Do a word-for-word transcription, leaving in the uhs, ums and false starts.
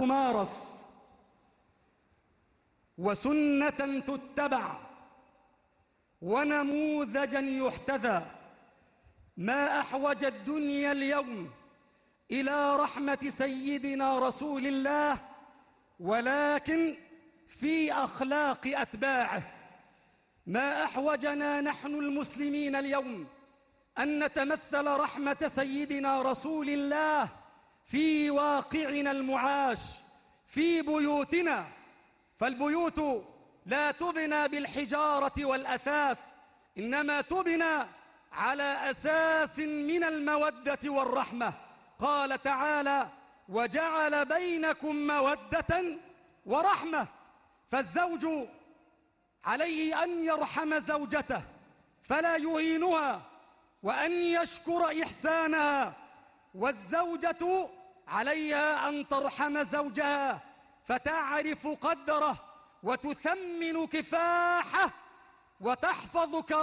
تمارس وسنة تتبع ونموذجا يحتذى. ما أحوج الدنيا اليوم إلى رحمة سيدنا رسول الله، ولكن في أخلاق أتباعه. ما أحوجنا نحن المسلمين اليوم أن نتمثل رحمة سيدنا رسول الله في واقعنا المعاش، في بيوتنا. فالبيوت لا تبنى بالحجارة والأثاث، إنما تبنى على أساس من المودة والرحمة. قال تعالى: وجعل بينكم مودة ورحمة. فالزوج عليه أن يرحم زوجته فلا يهينها، وأن يشكر إحسانها، والزوجة عليها أن ترحم زوجها فتعرف قدره وتثمن كفاحه وتحفظ كرامته.